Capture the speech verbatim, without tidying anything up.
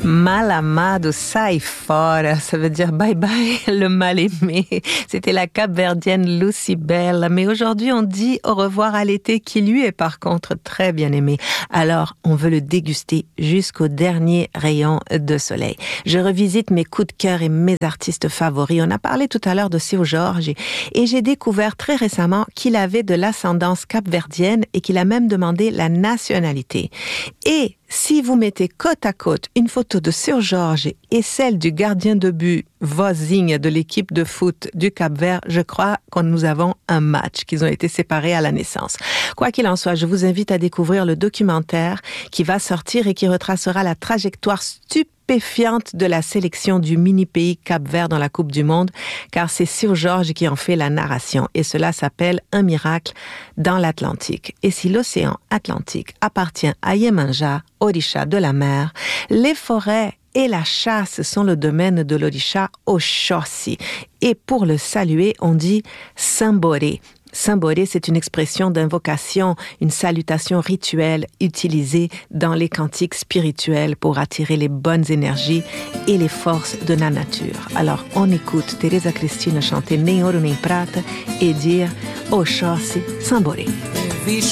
Malamado, sai fora, ça veut dire bye bye le mal-aimé. C'était la Cap-Verdienne Lucibel. Mais aujourd'hui, on dit au revoir à l'été qui lui est par contre très bien aimé. Alors, on veut le déguster jusqu'au dernier rayon de soleil. Je revisite mes coups de cœur et mes artistes favoris. On a parlé tout à l'heure de Seu Jorge et j'ai découvert très récemment qu'il avait de l'ascendance cap-verdienne et qu'il a même demandé la nationalité. Et si vous mettez côte à côte une photo de Seu Jorge et celle du gardien de but voisin de l'équipe de foot du Cap-Vert, je crois que nous avons un match, qu'ils ont été séparés à la naissance. Quoi qu'il en soit, je vous invite à découvrir le documentaire qui va sortir et qui retracera la trajectoire stupéfiante de la sélection du mini-pays Cap-Vert dans la Coupe du Monde, car c'est Seu Jorge qui en fait la narration, et cela s'appelle Un miracle dans l'Atlantique. Et si l'océan Atlantique appartient à Iemanjá, Orisha de la mer, les forêts et la chasse sont le domaine de l'Orisha Oshossi. Et pour le saluer, on dit Samboré. Samboré, c'est une expression d'invocation, une salutation rituelle utilisée dans les cantiques spirituels pour attirer les bonnes énergies et les forces de la nature. Alors, on écoute Teresa Cristina chanter Nem Ouro Nem Prata et dire Oxóssi Samboré. Vi